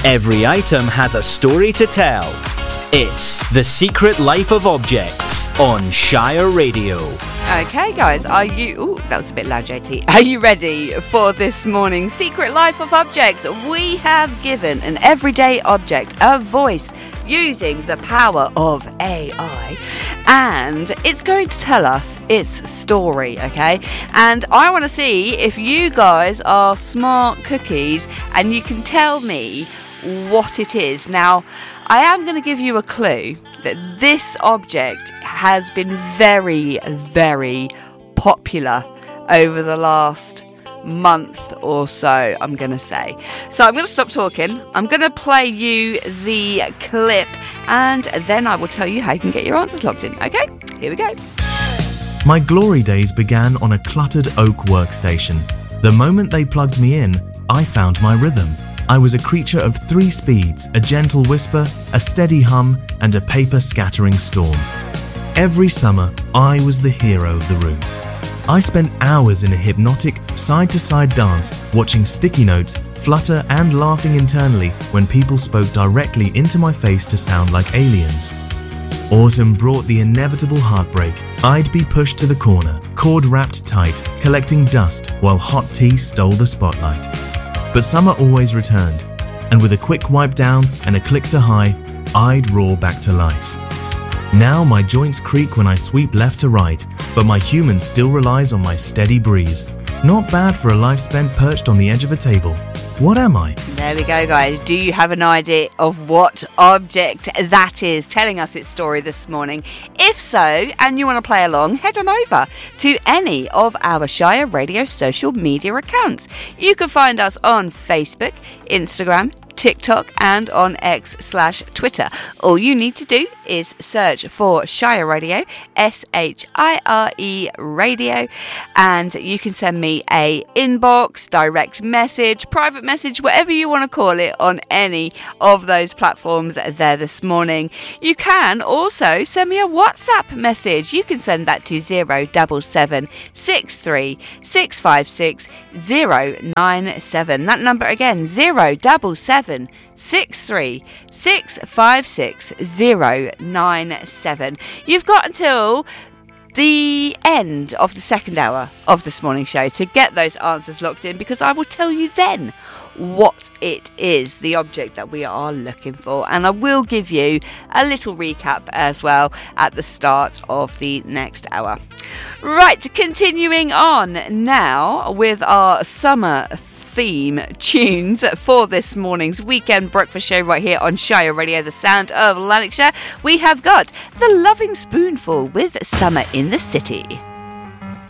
Every item has a story to tell. It's The Secret Life of Objects on Shire Radio. Okay, guys, are you... Ooh, that was a bit loud, JT. Are you ready for this morning's Secret Life of Objects? We have given an everyday object a voice using the power of AI, and it's going to tell us its story, okay? And I want to see if you guys are smart cookies and you can tell me what it is. Now, I am going to give you a clue that this object has been very, very popular over the last month or so, I'm going to say. So I'm going to stop talking. I'm going to play you the clip, and then I will tell you how you can get your answers locked in. Okay, here we go. My glory days began on a cluttered oak workstation. The moment they plugged me in, I found my rhythm. I was a creature of 3 speeds, a gentle whisper, a steady hum, and a paper-scattering storm. Every summer, I was the hero of the room. I spent hours in a hypnotic, side-to-side dance, watching sticky notes flutter and laughing internally when people spoke directly into my face to sound like aliens. Autumn brought the inevitable heartbreak. I'd be pushed to the corner, cord wrapped tight, collecting dust while hot tea stole the spotlight. But summer always returned, and with a quick wipe down and a click to high, I'd roar back to life. Now my joints creak when I sweep left to right, but my human still relies on my steady breeze. Not bad for a life spent perched on the edge of a table. What am I? There we go, guys. Do you have an idea of what object that is telling us its story this morning? If so, and you want to play along, head on over to any of our Shire Radio social media accounts. You can find us on Facebook, Instagram, TikTok and on X/Twitter. All you need to do is search for Shire Radio, SHIRE Radio, and you can send me a inbox, direct message, private message, whatever you want to call it, on any of those platforms there this morning. You can also send me a WhatsApp message. You can send that to 077 63 656 097. That number again, 077 63 656 097. You've got until the end of the second hour of this morning show to get those answers locked in, because I will tell you then what it is, the object that we are looking for, and I will give you a little recap as well at the start of the next hour. Right, continuing on now with our summer theme tunes for this morning's weekend breakfast show right here on Shire Radio, the sound of Lanarkshire. We have got The Loving Spoonful with Summer in the City.